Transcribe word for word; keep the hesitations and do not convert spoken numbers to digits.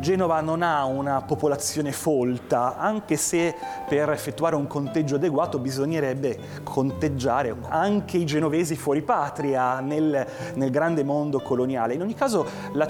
Genova non ha una popolazione folta, anche se per effettuare un conteggio adeguato bisognerebbe conteggiare anche i genovesi fuori patria nel, nel grande mondo coloniale. In ogni caso la